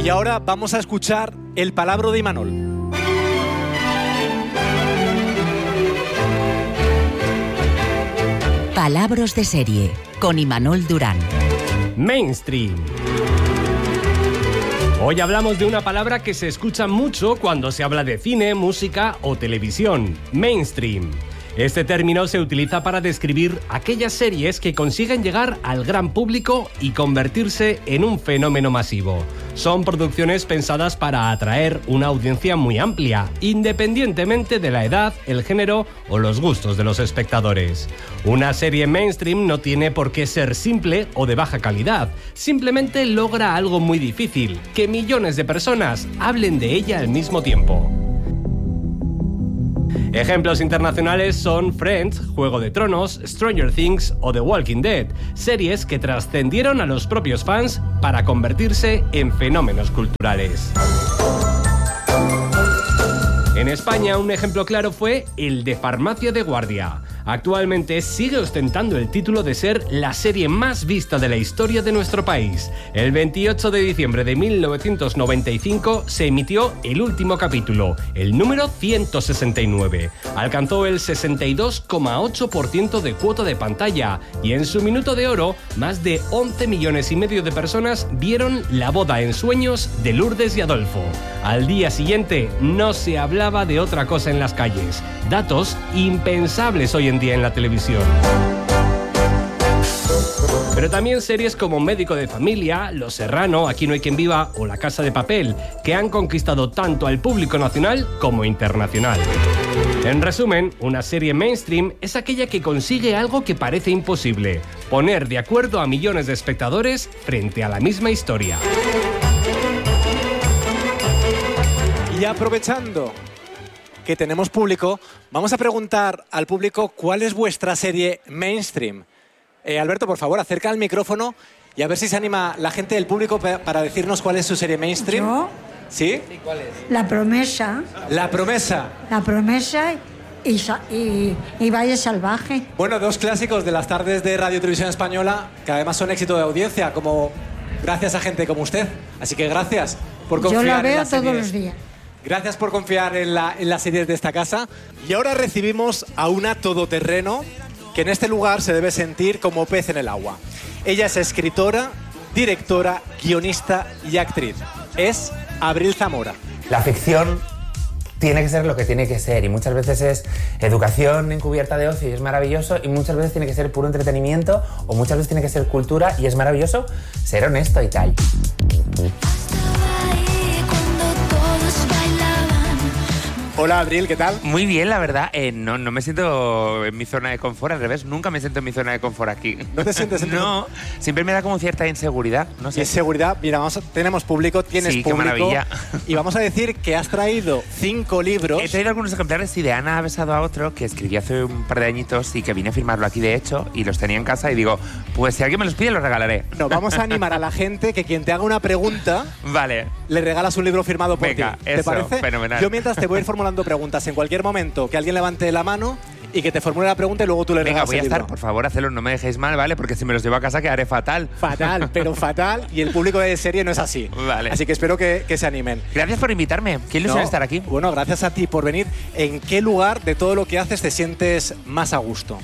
Y ahora vamos a escuchar el palabro de Imanol. Palabras de serie, con Imanol Durán. Mainstream. Hoy hablamos de una palabra que se escucha mucho cuando se habla de cine, música o televisión. Mainstream. Este término se utiliza para describir aquellas series que consiguen llegar al gran público y convertirse en un fenómeno masivo. Son producciones pensadas para atraer una audiencia muy amplia, independientemente de la edad, el género o los gustos de los espectadores. Una serie mainstream no tiene por qué ser simple o de baja calidad, simplemente logra algo muy difícil, que millones de personas hablen de ella al mismo tiempo. Ejemplos internacionales son Friends, Juego de Tronos, Stranger Things o The Walking Dead, series que trascendieron a los propios fans para convertirse en fenómenos culturales. En España, un ejemplo claro fue el de Farmacia de Guardia. Actualmente sigue ostentando el título de ser la serie más vista de la historia de nuestro país. El 28 de diciembre de 1995 se emitió el último capítulo, el número 169. Alcanzó el 62,8% de cuota de pantalla y en su minuto de oro, más de 11,5 millones de personas vieron la boda en sueños de Lourdes y Adolfo. Al día siguiente no se hablaba de otra cosa en las calles. Datos impensables hoy en día en la televisión. Pero también series como Médico de Familia, Los Serrano, Aquí no hay quien viva o La Casa de Papel, que han conquistado tanto al público nacional como internacional. En resumen, una serie mainstream es aquella que consigue algo que parece imposible: poner de acuerdo a millones de espectadores frente a la misma historia. Y aprovechando que tenemos público, vamos a preguntar al público cuál es vuestra serie mainstream. Alberto, por favor, acerca el micrófono y a ver si se anima la gente del público para decirnos cuál es su serie mainstream. ¿Yo? ¿Sí? ¿Y cuál es? La Promesa. La Promesa. La Promesa y Valle Salvaje. Bueno, dos clásicos de las tardes de Radio Televisión Española que además son éxito de audiencia, como gracias a gente como usted. Así que gracias por confiar en las series. Yo la veo todos los días. Gracias por confiar en las series de esta casa. Y ahora recibimos a una todoterreno que en este lugar se debe sentir como pez en el agua. Ella es escritora, directora, guionista y actriz. Es Abril Zamora. La ficción tiene que ser lo que tiene que ser y muchas veces es educación encubierta de ocio y es maravilloso, y muchas veces tiene que ser puro entretenimiento, o muchas veces tiene que ser cultura y es maravilloso ser honesto y tal. Hola, Abril, ¿qué tal? Muy bien, la verdad. No me siento en mi zona de confort, al revés. Nunca me siento en mi zona de confort aquí. ¿No te sientes en No, siempre me da como cierta inseguridad. No sé. Inseguridad. Mira, tenemos público, tienes sí, público. Qué maravilla. Y vamos a decir que has traído 5 libros. He traído algunos ejemplares, sí, de Ana ha besado a otro, que escribí hace un par de añitos y que vine a firmarlo aquí, de hecho, y los tenía en casa y digo, pues si alguien me los pide, los regalaré. No, vamos a animar a la gente que quien te haga una pregunta, vale, le regalas un libro firmado por venga, ti. ¿Te eso, parece? Fenomenal. Yo mientras te voy a ir formulando preguntas en cualquier momento, que alguien levante la mano y que te formule la pregunta y luego tú le regalas voy a el estar, libro. por favor, hacedlo, no me dejéis mal, ¿vale? Porque si me los llevo a casa quedaré fatal. Fatal, pero fatal, y el público de serie no es así. Vale. Así que espero que se animen. Gracias por invitarme, qué ilusión estar aquí. Bueno, gracias a ti por venir. ¿En qué lugar de todo lo que haces te sientes más a gusto?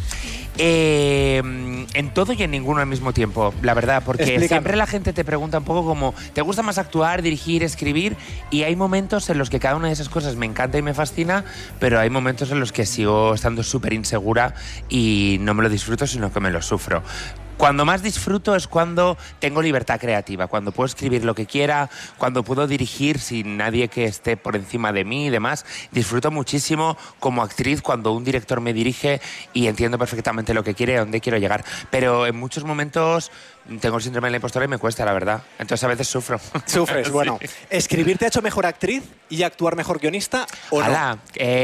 En todo y en ninguno al mismo tiempo, la verdad, porque Explícame. siempre la gente te pregunta un poco como, ¿te gusta más actuar, dirigir, escribir? Y hay momentos en los que cada una de esas cosas me encanta y me fascina, pero hay momentos en los que sigo estando súper insegura y no me lo disfruto, sino que me lo sufro. Cuando más disfruto es cuando tengo libertad creativa, cuando puedo escribir lo que quiera, cuando puedo dirigir sin nadie que esté por encima de mí y demás. Disfruto muchísimo como actriz cuando un director me dirige y entiendo perfectamente lo que quiere y a dónde quiero llegar. Pero en muchos momentos tengo el síndrome de la impostora y me cuesta, la verdad. Entonces a veces sufro. Sufres, bueno. Sí. ¿Escribir te ha hecho mejor actriz y actuar mejor guionista o no? Ala,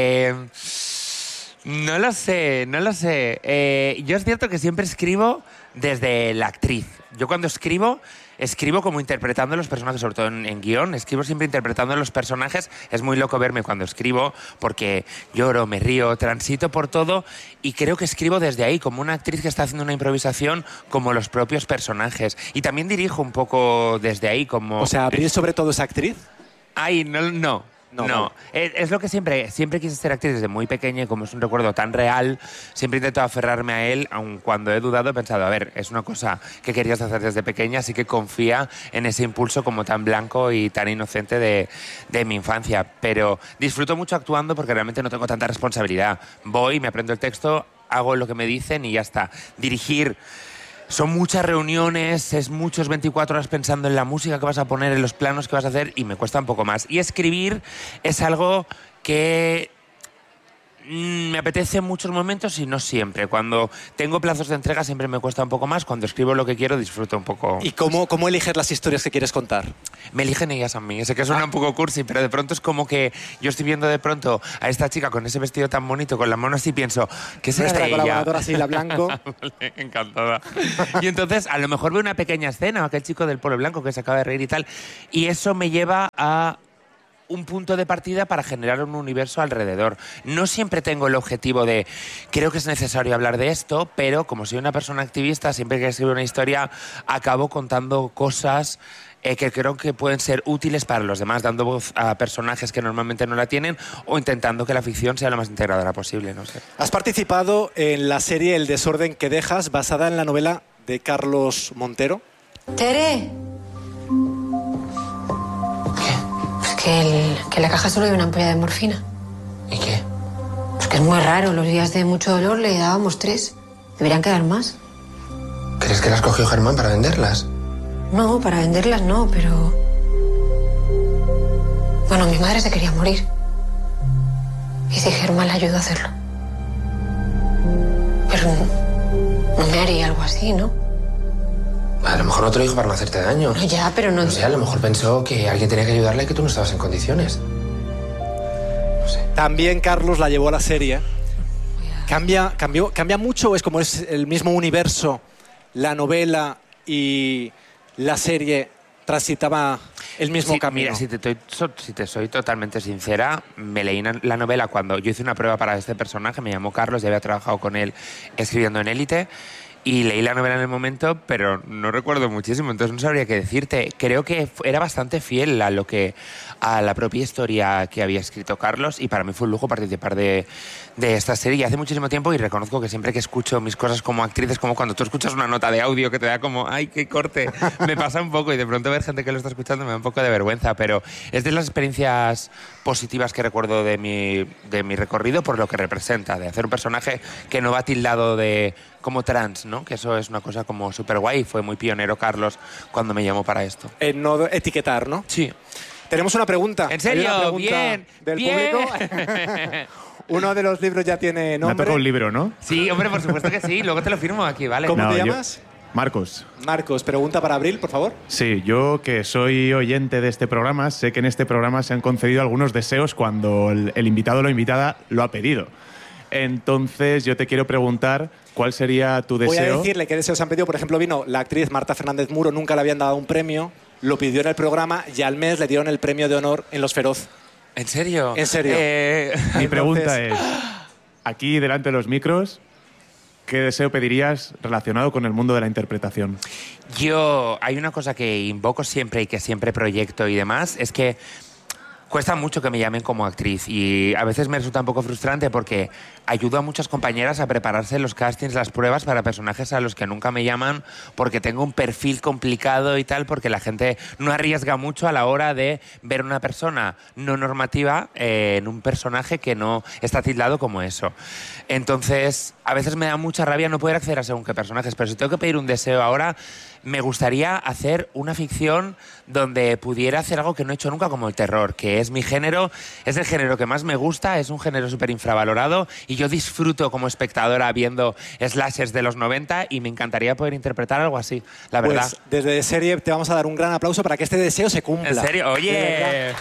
no lo sé. Yo es cierto que siempre escribo desde la actriz. Yo cuando escribo escribo como interpretando los personajes, sobre todo en guión, escribo siempre interpretando los personajes. Es muy loco verme cuando escribo porque lloro, me río, transito por todo y creo que escribo desde ahí, como una actriz que está haciendo una improvisación como los propios personajes. Y también dirijo un poco desde ahí como... O sea, ¿Abril sobre todo es actriz? Ay, no. No. Es lo que siempre quise ser actriz desde muy pequeña y como es un recuerdo tan real, siempre intento aferrarme a él, aun cuando he dudado he pensado, a ver, es una cosa que querías hacer desde pequeña, así que confía en ese impulso como tan blanco y tan inocente de mi infancia. Pero disfruto mucho actuando porque realmente no tengo tanta responsabilidad. Voy, me aprendo el texto, hago lo que me dicen y ya está. Dirigir... Son muchas reuniones, es muchos 24 horas pensando en la música que vas a poner, en los planos que vas a hacer y me cuesta un poco más. Y escribir es algo que me apetece en muchos momentos y no siempre. Cuando tengo plazos de entrega siempre me cuesta un poco más. Cuando escribo lo que quiero disfruto un poco. ¿Y cómo eliges las historias que quieres contar? Me eligen ellas a mí. Sé que suena un poco cursi, pero de pronto es como que yo estoy viendo de pronto a esta chica con ese vestido tan bonito, con las manos y pienso, ¿qué será de ella? Colaboradora Sila Blanco. Vale, encantada. Y entonces a lo mejor veo una pequeña escena, aquel chico del polo blanco que se acaba de reír y tal, y eso me lleva a un punto de partida para generar un universo alrededor. No siempre tengo el objetivo de, creo que es necesario hablar de esto, pero como soy una persona activista, siempre que escribo una historia, acabo contando cosas que creo que pueden ser útiles para los demás, dando voz a personajes que normalmente no la tienen o intentando que la ficción sea lo más integradora posible, no sé. Has participado en la serie El desorden que dejas, basada en la novela de Carlos Montero. Tere. Que en la caja solo hay una ampolla de morfina. ¿Y qué? Pues que es muy raro. Los días de mucho dolor le dábamos 3. Deberían quedar más. ¿Crees que las cogió Germán para venderlas? No, para venderlas no, pero... Bueno, mi madre se quería morir. Y si Germán le ayudó a hacerlo. Pero no me haría algo así, ¿no? A lo mejor no te lo dijo para no hacerte daño. No, ya, pero no... No sé, a lo mejor pensó que alguien tenía que ayudarle y que tú no estabas en condiciones. No sé. También Carlos la llevó a la serie. ¿Cambia mucho o es como es el mismo universo, la novela y la serie transitaba el mismo camino? Mira, si te soy totalmente sincera, me leí la novela cuando yo hice una prueba para este personaje, me llamó Carlos, ya había trabajado con él escribiendo en Élite, y leí la novela en el momento, pero no recuerdo muchísimo, entonces no sabría qué decirte. Creo que era bastante fiel a la propia historia que había escrito Carlos y para mí fue un lujo participar de esta serie. Y hace muchísimo tiempo y reconozco que siempre que escucho mis cosas como actriz es como cuando tú escuchas una nota de audio que te da como ¡ay, qué corte! Me pasa un poco y de pronto ver gente que lo está escuchando me da un poco de vergüenza, pero es de las experiencias positivas que recuerdo de mi recorrido por lo que representa, de hacer un personaje que no va tildado de como trans, ¿no? Que eso es una cosa como súper guay. Fue muy pionero Carlos cuando me llamó para esto. En no etiquetar, ¿no? Sí. Tenemos una pregunta. ¿En serio? Hay una pregunta Bien. Del bien. público. Uno de los libros ya tiene nombre. Me ha tocado un libro, ¿no? Sí, hombre, por supuesto que sí. Luego te lo firmo aquí, ¿vale? ¿Cómo No, te yo- llamas? Marcos. Marcos, pregunta para Abril, por favor. Sí, yo que soy oyente de este programa, sé que en este programa se han concedido algunos deseos cuando el invitado o la invitada lo ha pedido. Entonces, yo te quiero preguntar cuál sería tu Voy a deseo. decirle qué deseos han pedido. Por ejemplo, vino la actriz Marta Fernández Muro, nunca le habían dado un premio, lo pidió en el programa y al mes le dieron el premio de honor en Los Feroz. ¿En serio? En serio. Mi pregunta Entonces- es, aquí delante de los micros, ¿qué deseo pedirías relacionado con el mundo de la interpretación? Hay una cosa que invoco siempre y que siempre proyecto y demás, es que cuesta mucho que me llamen como actriz y a veces me resulta un poco frustrante porque ayudo a muchas compañeras a prepararse en los castings, las pruebas para personajes a los que nunca me llaman porque tengo un perfil complicado y tal, porque la gente no arriesga mucho a la hora de ver una persona no normativa en un personaje que no está tildado como eso. Entonces, a veces me da mucha rabia no poder acceder a según qué personajes, pero si tengo que pedir un deseo ahora, me gustaría hacer una ficción donde pudiera hacer algo que no he hecho nunca, como el terror, que es mi género, es el género que más me gusta, es un género súper infravalorado y yo disfruto como espectadora viendo slashers de los 90 y me encantaría poder interpretar algo así, la verdad. Pues desde serie te vamos a dar un gran aplauso para que este deseo se cumpla. ¿En serio? De Oye. verdad.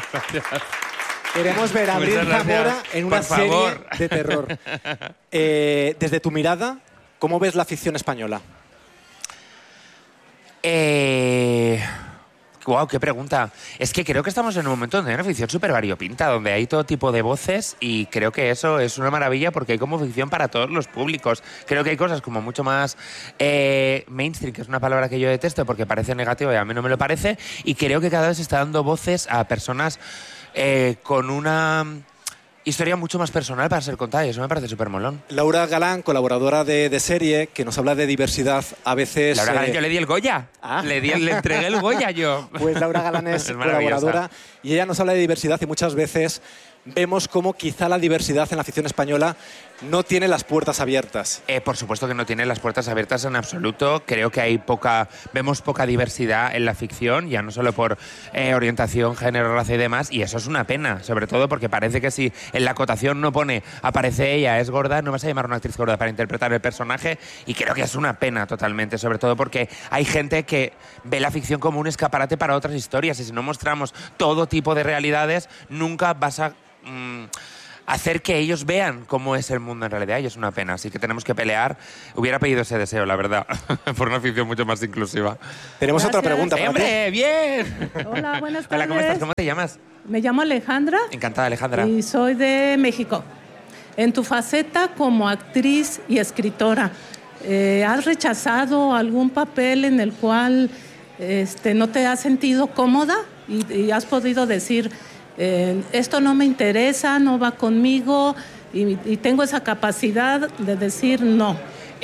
Queremos ver a Abril Muchas gracias. Zamora en una Por favor. serie de terror. Desde tu mirada, ¿cómo ves la ficción española? Wow, qué pregunta. Es que creo que estamos en un momento donde hay una ficción súper variopinta, donde hay todo tipo de voces y creo que eso es una maravilla porque hay como ficción para todos los públicos. Creo que hay cosas como mucho más mainstream, que es una palabra que yo detesto porque parece negativa y a mí no me lo parece, y creo que cada vez se está dando voces a personas con una historia mucho más personal para ser contada y eso me parece súper molón. Laura Galán, colaboradora de serie, que nos habla de diversidad a veces... Laura Galán, yo le di el Goya. Ah. Le entregué el Goya yo. Pues Laura Galán es maravillosa. colaboradora y ella nos habla de diversidad y muchas veces vemos cómo quizá la diversidad en la ficción española no tiene las puertas abiertas. Por supuesto que no tiene las puertas abiertas en absoluto. Creo que vemos poca diversidad en la ficción, ya no solo por orientación, género, raza y demás, y eso es una pena, sobre todo porque parece que si en la acotación no pone aparece ella, es gorda, no vas a llamar a una actriz gorda para interpretar el personaje, y creo que es una pena totalmente, sobre todo porque hay gente que ve la ficción como un escaparate para otras historias, y si no mostramos todo tipo de realidades, nunca vas a hacer que ellos vean cómo es el mundo en realidad, y es una pena, así que tenemos que pelear. Hubiera pedido ese deseo, la verdad, por una ficción mucho más inclusiva. Tenemos Gracias. otra pregunta para ti. ¡Hombre, bien! Hola, buenas tardes. Hola, ¿cómo estás? ¿Cómo te llamas? Me llamo Alejandra Encantada, Alejandra. y soy de México. En tu faceta como actriz y escritora, ¿has rechazado algún papel en el cual no te has sentido cómoda y has podido decir, esto no me interesa, no va conmigo y tengo esa capacidad de decir no?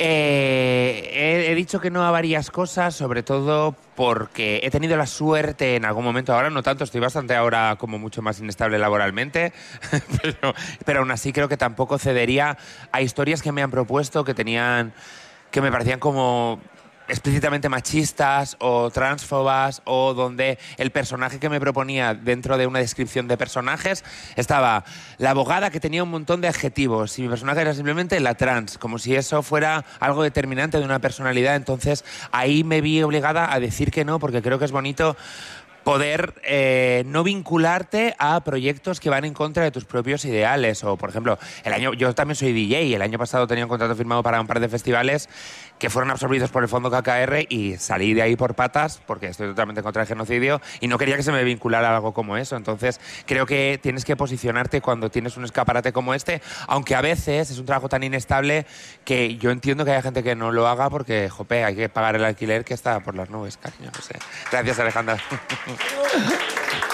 He dicho que no a varias cosas, sobre todo porque he tenido la suerte en algún momento, ahora no tanto, estoy bastante ahora como mucho más inestable laboralmente, pero aún así creo que tampoco cedería a historias que me han propuesto que me parecían como explícitamente machistas o transfobas, o donde el personaje que me proponía dentro de una descripción de personajes estaba la abogada que tenía un montón de adjetivos y mi personaje era simplemente la trans, como si eso fuera algo determinante de una personalidad. Entonces ahí me vi obligada a decir que no, porque creo que es bonito poder no vincularte a proyectos que van en contra de tus propios ideales. O, por ejemplo, yo también soy DJ y el año pasado tenía un contrato firmado para un par de festivales que fueron absorbidos por el Fondo KKR y salí de ahí por patas porque estoy totalmente contra el genocidio y no quería que se me vinculara a algo como eso. Entonces creo que tienes que posicionarte cuando tienes un escaparate como este, aunque a veces es un trabajo tan inestable que yo entiendo que haya gente que no lo haga porque, jope, hay que pagar el alquiler que está por las nubes, cariño. No sé. Gracias, Alejandra.